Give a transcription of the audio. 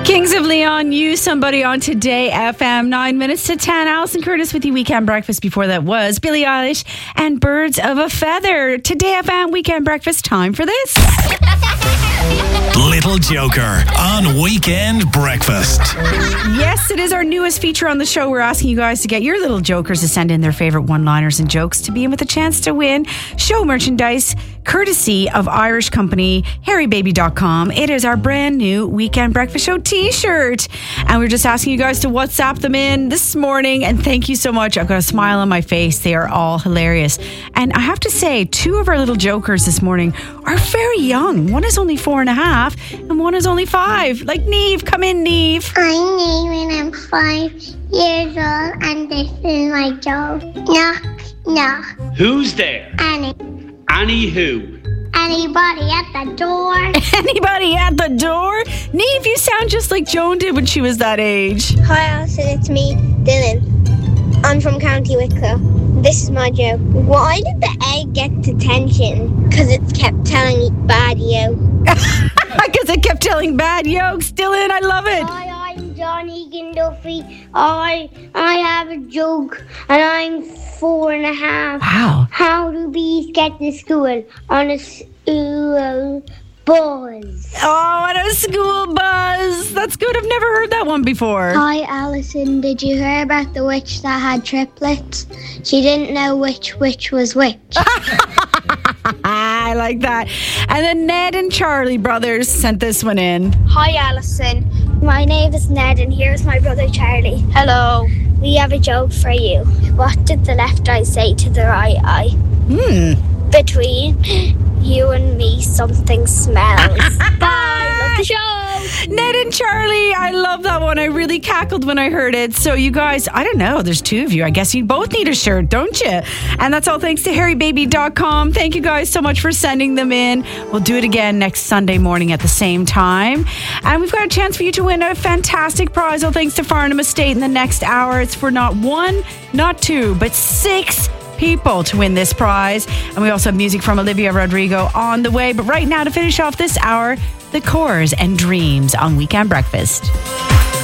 Kings of Leon, You Somebody on Today FM, 9 minutes to 10. Alison Curtis with you, Weekend Breakfast. Before that was Billie Eilish and Birds of a Feather. Today FM, Weekend Breakfast, time for this. Little Joker on Weekend Breakfast. Yes, it is our newest feature on the show. We're asking you guys to get your little jokers to send in their favorite one-liners and jokes to be in with a chance to win show merchandise courtesy of Irish company HairyBaby.com. It is our brand new Weekend Breakfast Show t-shirt. And we're just asking you guys to WhatsApp them in this morning. And thank you so much. I've got a smile on my face. They are all hilarious. And I have to say, two of our little jokers this morning are very young. One is only 4.5 and one is only 5. Like Neve. Come in, Neve. I'm Neve and I'm 5 years old and this is my joke. Knock, knock. Who's there? Annie. Annie who? Anybody at the door? Anybody at the door? Neve, you sound just like Joan did when she was that age. Hi Alison, it's me, Dylan. I'm from County Wicklow. This is my joke. Why did the egg get detention? Because it kept telling bad yo. Because it kept telling bad yokes. Dylan, I love it. Hi, I'm Johnny Gandolfi. I have a joke and I'm 4.5. Wow. How do bees get to school? On a school bus. Oh, and a school bus. That's good. I've never heard that one before. Hi, Alison. Did you hear about the witch that had triplets? She didn't know which witch was which. I like that. And then Ned and Charlie brothers sent this one in. Hi Alison, my name is Ned and here's my brother Charlie. Hello. We have a joke for you. What did the left eye say to the right eye? Between you and me, something smells. Bye. Love the show. Ned and Charlie, I love that one. I really cackled when I heard it. So you guys, I don't know, there's two of you. I guess you both need a shirt, don't you? And that's all thanks to HairyBaby.com. Thank you guys so much for sending them in. We'll do it again next Sunday morning at the same time. And we've got a chance for you to win a fantastic prize, all thanks to Farnham Estate in the next hour. It's for not one, not two, but 6 people to win this prize. And we also have music from Olivia Rodrigo on the way. But right now, to finish off this hour, The Corrs and Dreams on Weekend Breakfast.